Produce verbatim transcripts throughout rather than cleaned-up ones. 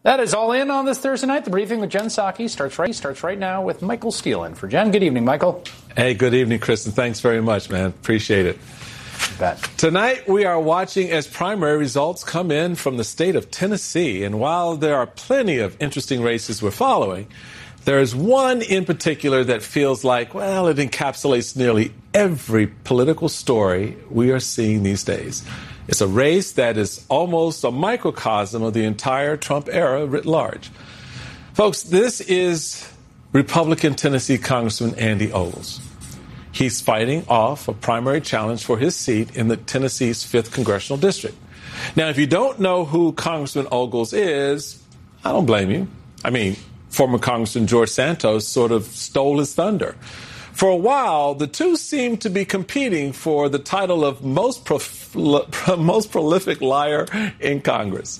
That is all in on this Thursday night. The briefing with Jen Psaki starts right starts right now with Michael Steele in for Jen. Good evening, Michael. Hey, good evening, Chris, and thanks very much, man. Appreciate it. You bet. Tonight, we are watching as primary results come in from the state of Tennessee. And while there are plenty of interesting races we're following, there is one in particular that feels like, well, it encapsulates nearly every political story we are seeing these days. It's a race that is almost a microcosm of the entire Trump era writ large. Folks, this is Republican Tennessee Congressman Andy Ogles. He's fighting off a primary challenge for his seat in the Tennessee's fifth Congressional District. Now, if you don't know who Congressman Ogles is, I don't blame you. I mean, former Congressman George Santos sort of stole his thunder. For a while, the two seemed to be competing for the title of most, prof- most prolific liar in Congress.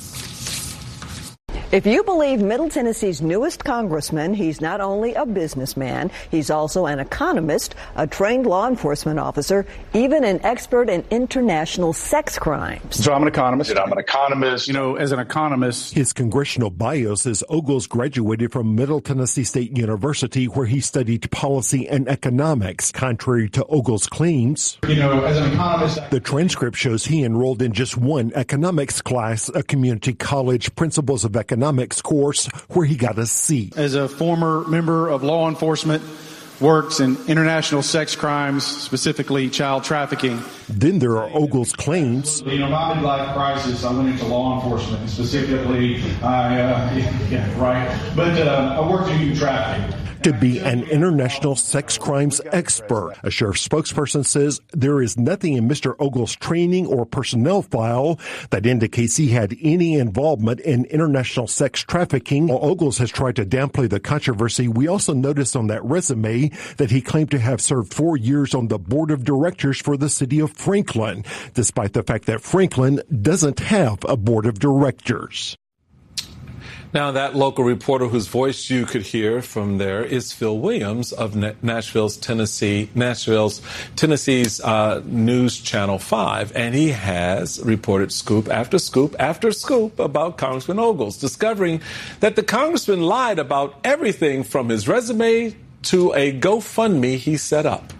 If you believe Middle Tennessee's newest congressman, he's not only a businessman, he's also an economist, a trained law enforcement officer, even an expert in international sex crimes. So I'm an economist. I'm an economist. You know, as an economist. His congressional bio says Ogles graduated from Middle Tennessee State University, where he studied policy and economics. Contrary to Ogles' claims, you know, as an economist, the transcript shows he enrolled in just one economics class, a community college principles of economics economics course, where he got a C. As a former member of law enforcement, works in international sex crimes, specifically child trafficking. Then there are Ogles' claims. You know, my midlife crisis, I went into law enforcement. Specifically, I, uh, yeah, right. But uh, I worked in human trafficking. To be an international sex crimes expert. A sheriff spokesperson says there is nothing in Mister Ogles' training or personnel file that indicates he had any involvement in international sex trafficking. While Ogles has tried to downplay the controversy, we also noticed on that resume that he claimed to have served four years on the board of directors for the city of Franklin, despite the fact that Franklin doesn't have a board of directors. Now, that local reporter whose voice you could hear from there is Phil Williams of Nashville's Tennessee, Nashville's Tennessee's uh, News Channel five, and he has reported scoop after scoop after scoop about Congressman Ogles, discovering that the congressman lied about everything from his resume to a GoFundMe he set up.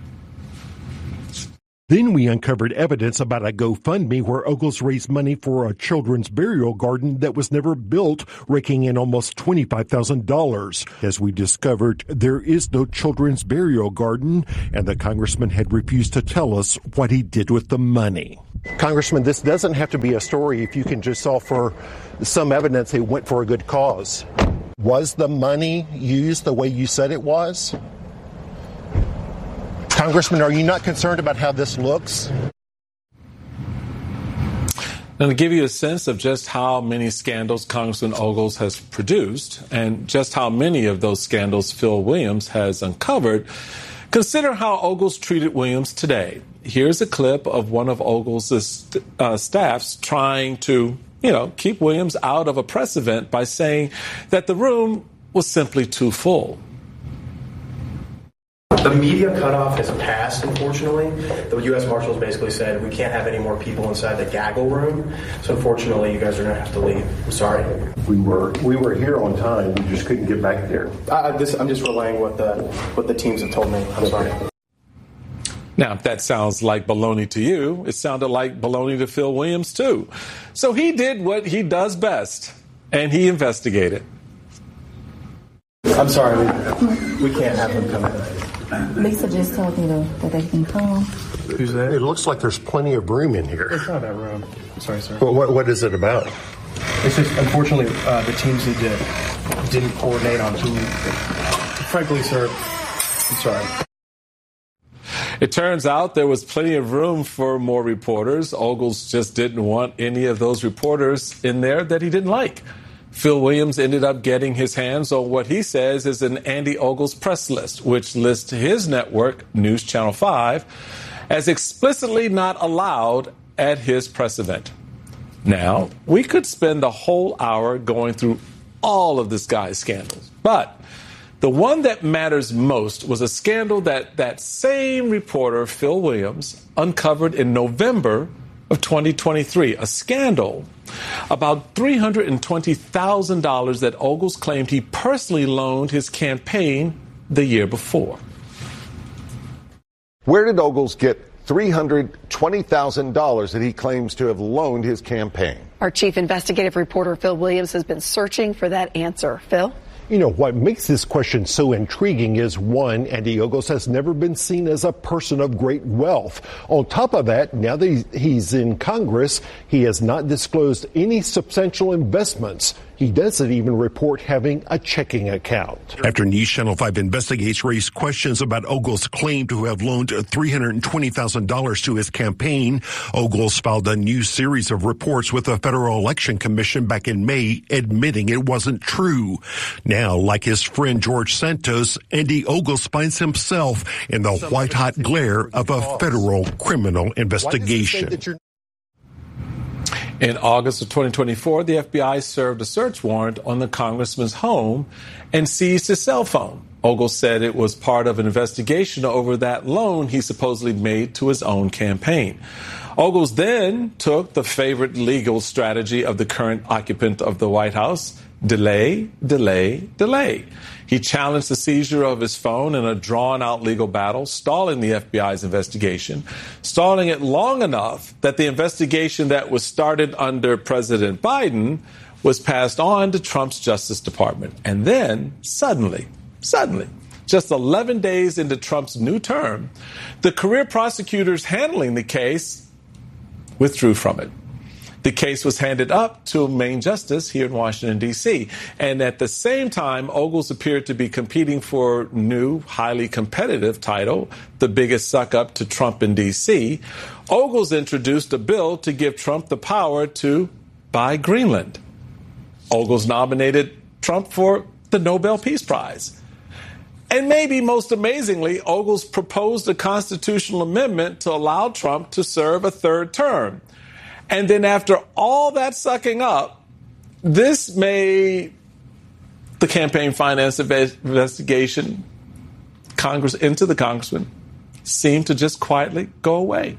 Then we uncovered evidence about a GoFundMe where Ogles raised money for a children's burial garden that was never built, raking in almost twenty-five thousand dollars. As we discovered, there is no children's burial garden, and the congressman had refused to tell us what he did with the money. Congressman, this doesn't have to be a story if you can just offer some evidence it went for a good cause. Was the money used the way you said it was? Congressman, are you not concerned about how this looks? Now, to give you a sense of just how many scandals Congressman Ogles has produced and just how many of those scandals Phil Williams has uncovered, consider how Ogles treated Williams today. Here's a clip of one of Ogles' uh, staffs trying to, you know, keep Williams out of a press event by saying that the room was simply too full. The media cutoff has passed, unfortunately. The U S Marshals basically said we can't have any more people inside the gaggle room. So unfortunately, you guys are going to have to leave. I'm sorry. We were we were here on time. We just couldn't get back there. I, this, I'm just relaying what the what the teams have told me. I'm sorry. Now, if that sounds like baloney to you, it sounded like baloney to Phil Williams, too. So he did what he does best, and he investigated. I'm sorry. We, we can't have them come in. Lisa just told me to, that they can come. Who's that? It looks like there's plenty of room in here. It's not that room. I'm sorry, sir. Well, what, what is it about? It's just, unfortunately, uh, the teams that did, didn't coordinate on who. Frankly, sir, I'm sorry. It turns out there was plenty of room for more reporters. Ogles just didn't want any of those reporters in there that he didn't like. Phil Williams ended up getting his hands on what he says is an Andy Ogles press list, which lists his network, News Channel five, as explicitly not allowed at his press event. Now, we could spend the whole hour going through all of this guy's scandals, but the one that matters most was a scandal that that same reporter, Phil Williams, uncovered in November of twenty twenty-three, a scandal about three hundred twenty thousand dollars that Ogles claimed he personally loaned his campaign the year before. Where did Ogles get three hundred twenty thousand dollars that he claims to have loaned his campaign? Our chief investigative reporter, Phil Williams, has been searching for that answer. Phil? You know, what makes this question so intriguing is, one, Andy Ogles has never been seen as a person of great wealth. On top of that, now that he's in Congress, he has not disclosed any substantial investments. He doesn't even report having a checking account. After News Channel five Investigates raised questions about Ogles' claim to have loaned three hundred twenty thousand dollars to his campaign, Ogles filed a new series of reports with the Federal Election Commission back in May, admitting it wasn't true. Now, like his friend George Santos, Andy Ogles finds himself in the white-hot glare of a federal criminal investigation. In August of twenty twenty-four, the F B I served a search warrant on the congressman's home and seized his cell phone. Ogles said it was part of an investigation over that loan he supposedly made to his own campaign. Ogles then took the favorite legal strategy of the current occupant of the White House: delay, delay, delay. He challenged the seizure of his phone in a drawn-out legal battle, stalling the F B I's investigation, stalling it long enough that the investigation that was started under President Biden was passed on to Trump's Justice Department. And then, suddenly, suddenly, just eleven days into Trump's new term, the career prosecutors handling the case withdrew from it. The case was handed up to a Main Justice here in Washington, D C. And at the same time, Ogles appeared to be competing for a new, highly competitive title, the biggest suck-up to Trump in D C. Ogles introduced a bill to give Trump the power to buy Greenland. Ogles nominated Trump for the Nobel Peace Prize. And maybe most amazingly, Ogles proposed a constitutional amendment to allow Trump to serve a third term. And then after all that sucking up, this made the campaign finance investigation Congress into the congressman seem to just quietly go away.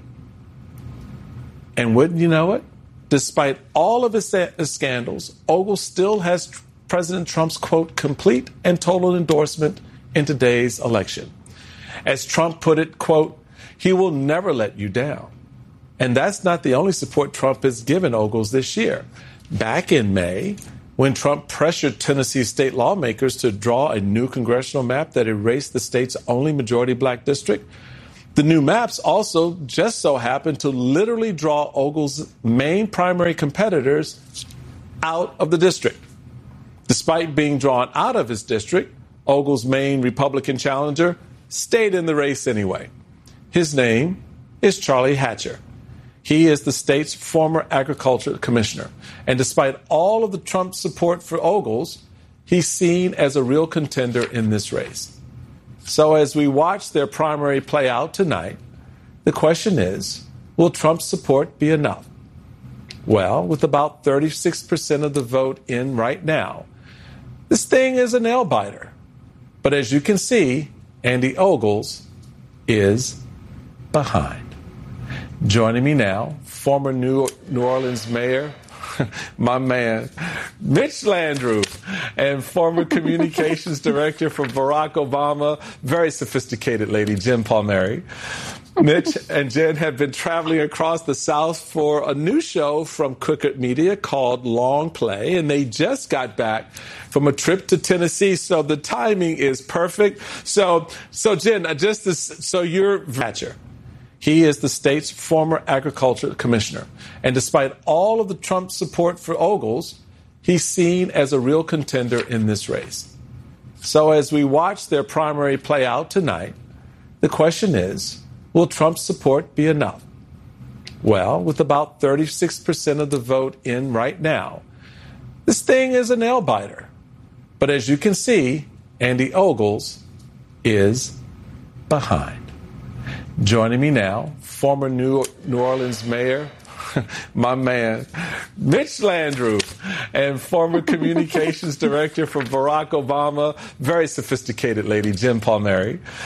And wouldn't you know it? Despite all of his scandals, Ogles still has President Trump's, quote, complete and total endorsement in today's election. As Trump put it, quote, he will never let you down. And that's not the only support Trump has given Ogles this year. Back in May, when Trump pressured Tennessee state lawmakers to draw a new congressional map that erased the state's only majority black district, the new maps also just so happened to literally draw Ogles' main primary competitors out of the district. Despite being drawn out of his district, Ogles' main Republican challenger stayed in the race anyway. His name is Charlie Hatcher. He is the state's former agriculture commissioner. And despite all of the Trump support for Ogles, he's seen as a real contender in this race. So as we watch their primary play out tonight, the question is, will Trump's support be enough? Well, with about thirty-six percent of the vote in right now, this thing is a nail-biter. But as you can see, Andy Ogles is behind. Joining me now, former New, New Orleans mayor, my man, Mitch Landrieu, and former communications director for Barack Obama, very sophisticated lady, Jen Palmieri. Mitch and Jen have been traveling across the South for a new show from Crooked Media called Long Play, and they just got back from a trip to Tennessee, so the timing is perfect. So, so Jen, just this, so you're Hatcher. He is the state's former agriculture commissioner. And despite all of the Trump support for Ogles, he's seen as a real contender in this race. So as we watch their primary play out tonight, the question is, will Trump's support be enough? Well, with about thirty-six percent of the vote in right now, this thing is a nail-biter. But as you can see, Andy Ogles is behind. Joining me now, former New, New Orleans mayor, my man, Mitch Landrieu, and former communications director for Barack Obama, very sophisticated lady, Jen Palmieri.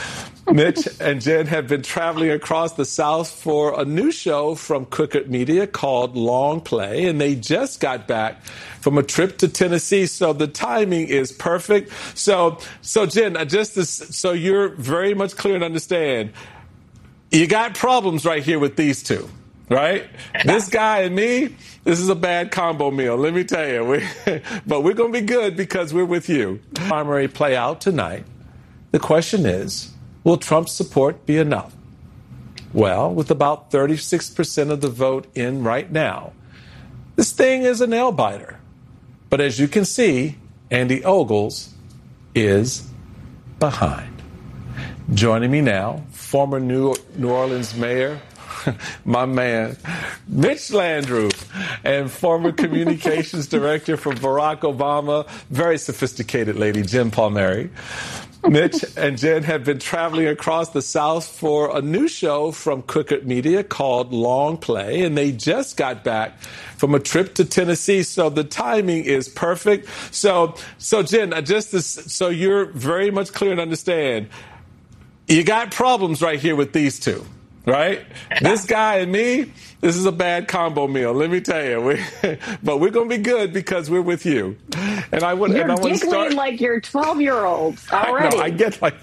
Mitch and Jen have been traveling across the South for a new show from Crooked Media called Long Play, and they just got back from a trip to Tennessee, so the timing is perfect. So, so Jen, just to, so you're very much clear and understand, you got problems right here with these two, right? This guy and me, this is a bad combo meal, let me tell you. We, but we're going to be good because we're with you. Primary play out tonight. The question is, will Trump's support be enough? Well, with about thirty-six percent of the vote in right now, this thing is a nail-biter. But as you can see, Andy Ogles is behind. Joining me now, former New, New Orleans mayor, my man, Mitch Landrieu, and former communications director for Barack Obama, very sophisticated lady, Jen Palmieri. Mitch and Jen have been traveling across the South for a new show from Crooked Media called Long Play, and they just got back from a trip to Tennessee, so the timing is perfect. So, so Jen, just to, so you're very much clear and understand, you got problems right here with these two, right? This guy and me, this is a bad combo meal, let me tell you. We, but we're going to be good because we're with you. And I would, you're and I giggling start like you're twelve-year-olds already. I, know, I get like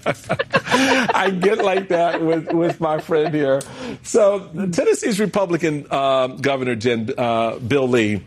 I get like that with, with my friend here. So Tennessee's Republican uh, Governor Jen, uh, Bill Lee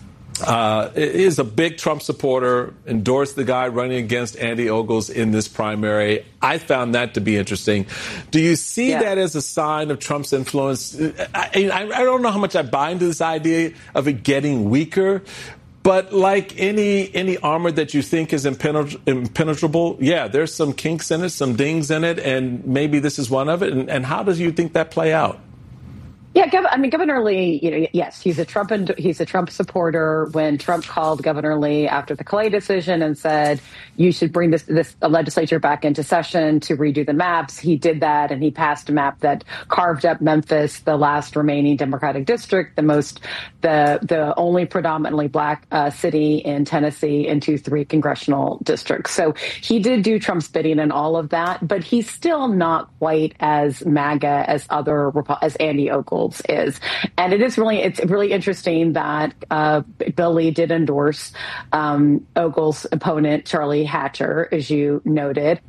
uh, is a big Trump supporter, endorsed the guy running against Andy Ogles in this primary. I found that to be interesting. Do you see yeah. that as a sign of Trump's influence? I, I, I don't know how much I buy into this idea of it getting weaker. But like any any armor that you think is impenetrable, impenetrable, yeah, there's some kinks in it, some dings in it, and maybe this is one of it. And, and how does you think that play out? Yeah, I mean, Governor Lee, you know, yes, he's a Trump he's a Trump supporter. When Trump called Governor Lee after the Clay decision and said you should bring this this legislature back into session to redo the maps, he did that, and he passed a map that carved up Memphis, the last remaining Democratic district, the most the the only predominantly black uh, city in Tennessee, into three congressional districts. So he did do Trump's bidding and all of that, but he's still not quite as MAGA as other as Andy Ogles is. And it is really, it's really interesting that uh, Bill Lee did endorse um, Ogles' opponent, Charlie Hatcher, as you noted.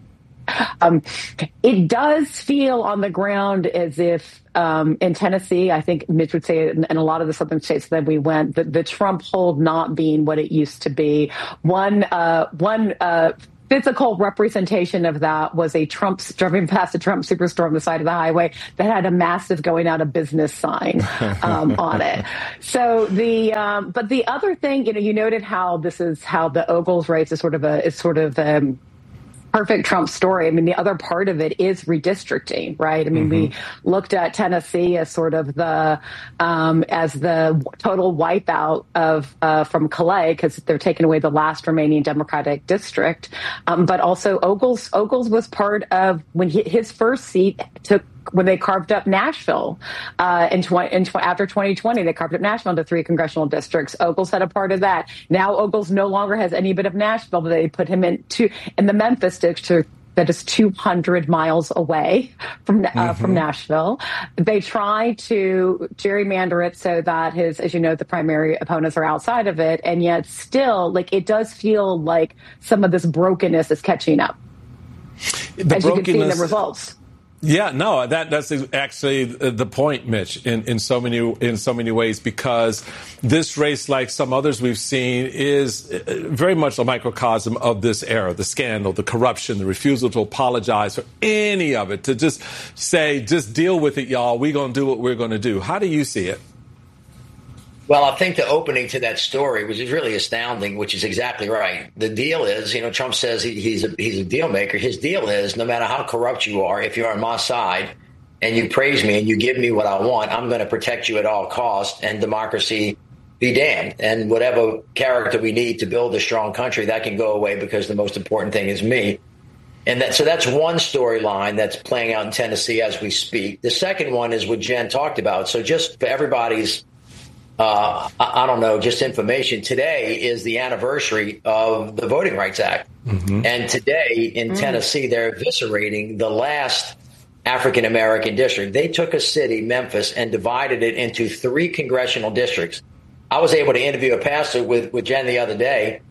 Um, it does feel on the ground as if um, in Tennessee, I think Mitch would say, and a lot of the southern states that we went, the, the Trump hold not being what it used to be. One, uh, one, uh, physical representation of that was a Trump driving past a Trump superstore on the side of the highway that had a massive going out of business sign um, on it. So the, um, but the other thing, you know, you noted how this is how the Ogles race is sort of a, is sort of, um, perfect Trump story. I mean, the other part of it is redistricting, right? I mean, mm-hmm. we looked at Tennessee as sort of the, um, as the total wipeout of, uh, from Clay, because they're taking away the last remaining Democratic district. Um, but also Ogles, Ogles was part of when he, his first seat took, when they carved up Nashville uh, in, tw- in tw- after twenty twenty, they carved up Nashville into three congressional districts. Ogles had a part of that. Now Ogles no longer has any bit of Nashville, but they put him in, to, in the Memphis district that is two hundred miles away from uh, mm-hmm. from Nashville. They try to gerrymander it so that his, as you know, the primary opponents are outside of it, and yet still, like, it does feel like some of this brokenness is catching up, the as you can see in the results. Yeah, no, that that's actually the point, Mitch, in, in so many in so many ways, because this race, like some others we've seen, is very much a microcosm of this era, the scandal, the corruption, the refusal to apologize for any of it, to just say, just deal with it, y'all. We're going to do what we're going to do. How do you see it? Well, I think the opening to that story, which is really astounding, which is exactly right. The deal is, you know, Trump says he, he's a he's a deal maker. His deal is, no matter how corrupt you are, if you're on my side and you praise me and you give me what I want, I'm going to protect you at all costs, and democracy be damned. And whatever character we need to build a strong country, that can go away, because the most important thing is me. And that, so that's one storyline that's playing out in Tennessee as we speak. The second one is what Jen talked about. So just for everybody's uh, I, I don't know, just information. Today is the anniversary of the Voting Rights Act. Mm-hmm. And today in mm. Tennessee, they're eviscerating the last African-American district. They took a city, Memphis, and divided it into three congressional districts. I was able to interview a pastor with, with Jen the other day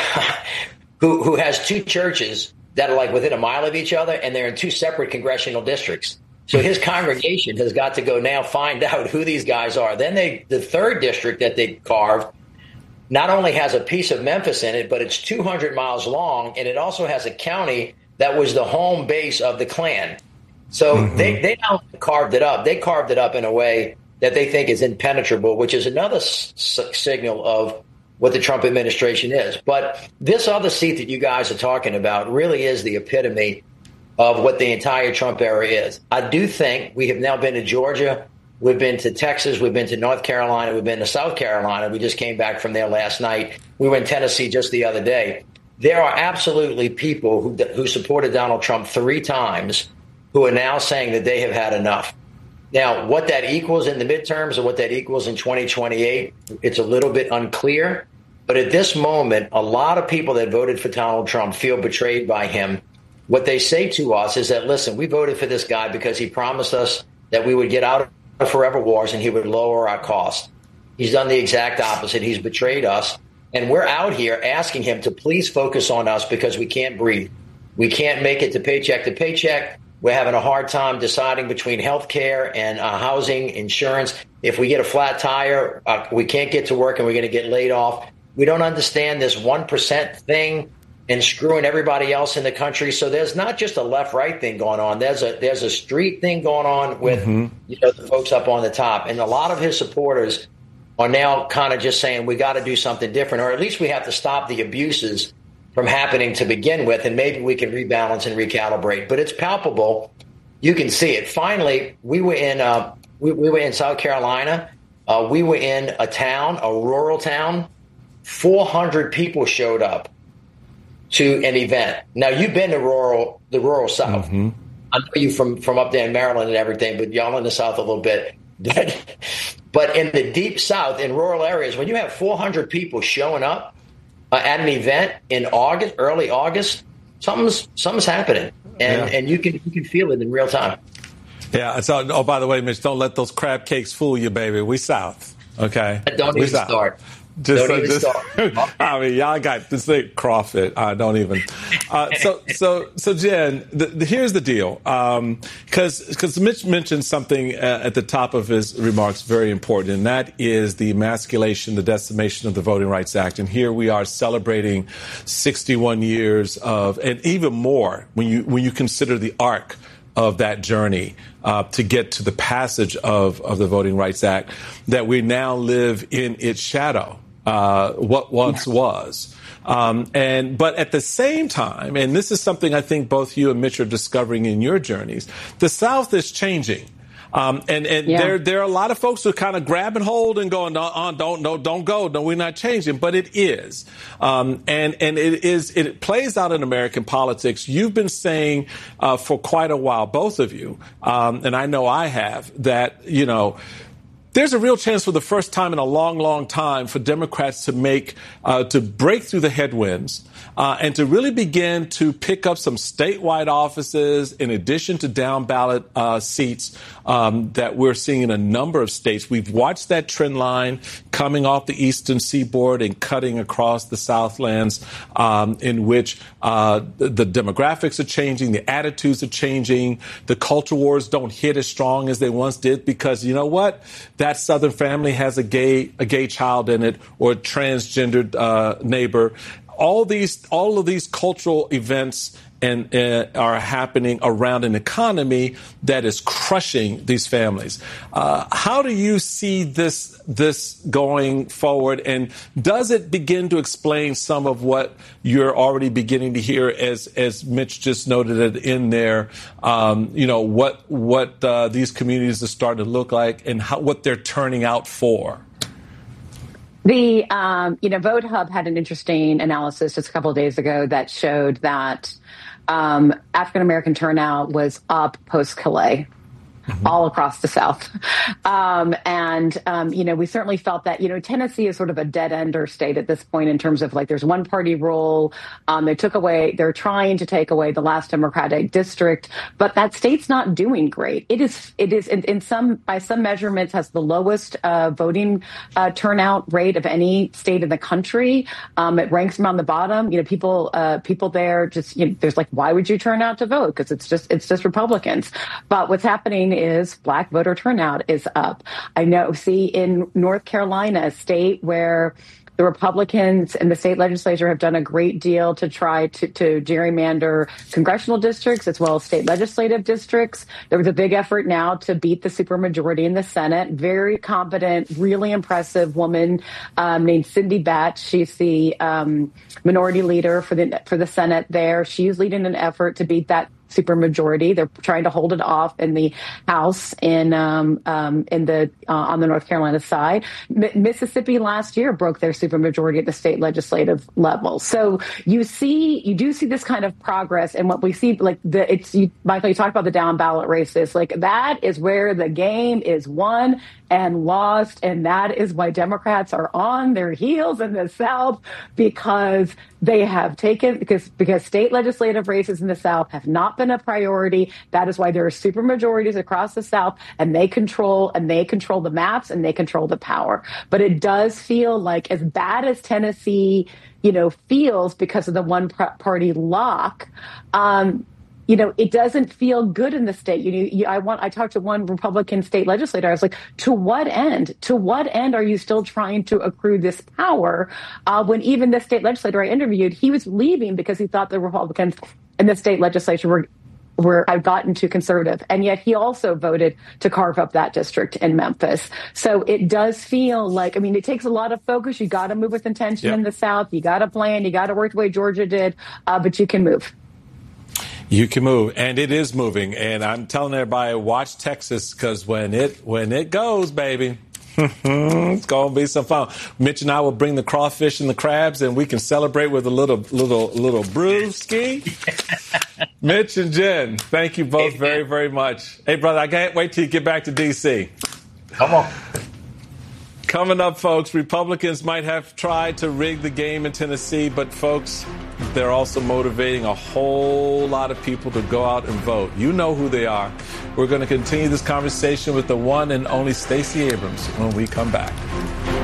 who, who has two churches that are like within a mile of each other, and they're in two separate congressional districts. So his congregation has got to go now find out who these guys are. Then they, the third district that they carved not only has a piece of Memphis in it, but it's two hundred miles long, and it also has a county that was the home base of the Klan. So mm-hmm. they, they now carved it up. They carved it up in a way that they think is impenetrable, which is another s- signal of what the Trump administration is. But this other seat that you guys are talking about really is the epitome of what the entire Trump era is. I do think we have now been to Georgia, we've been to Texas, we've been to North Carolina, we've been to South Carolina. We just came back from there last night. We were in Tennessee just the other day. There are absolutely people who, who supported Donald Trump three times who are now saying that they have had enough. Now, what that equals in the midterms and what that equals in twenty twenty-eight, it's a little bit unclear. But at this moment, a lot of people that voted for Donald Trump feel betrayed by him. What they say to us is that, listen, we voted for this guy because he promised us that we would get out of forever wars and he would lower our costs. He's done the exact opposite. He's betrayed us. And we're out here asking him to please focus on us because we can't breathe. We can't make it to paycheck to paycheck. We're having a hard time deciding between health care and uh, housing, insurance. If we get a flat tire, uh, we can't get to work and we're going to get laid off. We don't understand this one percent thing and screwing everybody else in the country. So there's not just a left-right thing going on. There's a there's a street thing going on with mm-hmm. you know the folks up on the top. And a lot of his supporters are now kind of just saying we got to do something different, or at least we have to stop the abuses from happening to begin with, and maybe we can rebalance and recalibrate. But it's palpable. You can see it. Finally, we were in uh, we, we were in South Carolina. Uh, we were in a town, a rural town. four hundred people showed up to an event. Now, you've been to rural, the rural South. Mm-hmm. I know you from, from up there in Maryland and everything, but y'all in the South a little bit. But in the deep South, in rural areas, when you have four hundred people showing up uh, at an event in August, early August, something's something's happening, and yeah. and you can you can feel it in real time. Yeah. So, oh, by the way, Mitch, don't let those crab cakes fool you, baby. We South, okay? Don't we even South. start. Just, don't uh, even just start. I mean, y'all got this thing Crawford. I uh, don't even. Uh, so, so, so, Jen, the, the, here's the deal. Um, because, because Mitch mentioned something uh, at the top of his remarks, very important, and that is the emasculation, the decimation of the Voting Rights Act. And here we are celebrating sixty-one years of, and even more when you when you consider the arc of that journey uh, to get to the passage of, of the Voting Rights Act, that we now live in its shadow. Uh, what once was. Um, and but at the same time, and this is something I think both you and Mitch are discovering in your journeys, the South is changing. Um, and and yeah. there there are a lot of folks who are kind of grabbing hold and going, no, uh, don't no don't go, no, we're not changing, but it is, um, and and it is it plays out in American politics. You've been saying uh, for quite a while, both of you, um, and I know I have, that you know. There's a real chance for the first time in a long, long time for Democrats to make, uh, to break through the headwinds uh, and to really begin to pick up some statewide offices in addition to down ballot uh, seats um, that we're seeing in a number of states. We've watched that trend line coming off the eastern seaboard and cutting across the Southlands, um, in which uh, the, the demographics are changing, the attitudes are changing, the culture wars don't hit as strong as they once did because, you know what? That Southern family has a gay a gay child in it, or a transgendered uh, neighbor. All these, all of these cultural events and uh, are happening around an economy that is crushing these families. Uh, how do you see this this going forward? And does it begin to explain some of what you're already beginning to hear, as as Mitch just noted it in there? Um, you know what what uh, these communities are starting to look like, and how, what they're turning out for. The, um, you know, Vote Hub had an interesting analysis just a couple of days ago that showed that um, African-American turnout was up post-Calais. mm-hmm. all across the South. Um, and, um, you know, we certainly felt that, you know, Tennessee is sort of a dead ender state at this point in terms of like there's one party rule. Um, they took away, they're trying to take away the last Democratic district, but that state's not doing great. It is, it is in, in some, by some measurements, has the lowest uh, voting uh, turnout rate of any state in the country. Um, it ranks around the bottom. You know, people, uh, people there just, you know, there's like, why would you turn out to vote? Because it's just, it's just Republicans. But what's happening is black voter turnout is up. I know, see, in North Carolina, a state where the Republicans and the state legislature have done a great deal to try to, to gerrymander congressional districts as well as state legislative districts. There was a big effort now to beat the supermajority in the Senate. Very competent, really impressive woman um, named Cindy Batch. She's the um, minority leader for the for the Senate there. She's leading an effort to beat that supermajority. They're trying to hold it off in the House in um, um, in the uh, on the North Carolina side. M- Mississippi last year broke their supermajority at the state legislative level. So you see, you do see this kind of progress, and what we see, like the it's you, Michael, you talked about the down ballot races, like that is where the game is won and lost, and that is why Democrats are on their heels in the South, because they have taken because because state legislative races in the South have not been a priority. That is why there are supermajorities across the South, and they control and they control the maps and they control the power. But it does feel like, as bad as Tennessee, you know, feels because of the one party lock, um, you know, it doesn't feel good in the state. You, you, I want. I talked to one Republican state legislator. I was like, "To what end? To what end are you still trying to accrue this power?" Uh, when even the state legislator I interviewed, he was leaving because he thought the Republicans in the state legislature were were had gotten too conservative, and yet he also voted to carve up that district in Memphis. So it does feel like, I mean, it takes a lot of focus. You got to move with intention yep. in the South. You got to plan. You got to work the way Georgia did, uh, but you can move. You can move, and it is moving. And I'm telling everybody, watch Texas, because when it when it goes, baby, it's gonna be some fun. Mitch and I will bring the crawfish and the crabs, and we can celebrate with a little little little brewski. Mitch and Jen, thank you both very very much. Hey, brother, I can't wait till you get back to D C. Come on. Coming up, folks, Republicans might have tried to rig the game in Tennessee, but, folks, they're also motivating a whole lot of people to go out and vote. You know who they are. We're going to continue this conversation with the one and only Stacey Abrams when we come back.